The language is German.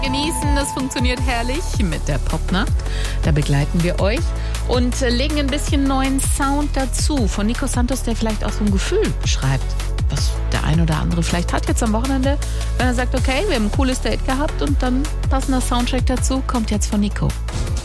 Genießen, das funktioniert herrlich mit der Popnacht. Da begleiten wir euch und legen ein bisschen neuen Sound dazu von Nico Santos, der vielleicht auch so ein Gefühl beschreibt, was der ein oder andere vielleicht hat jetzt am Wochenende, wenn er sagt, okay, wir haben ein cooles Date gehabt und dann passender Soundtrack dazu kommt jetzt von Nico.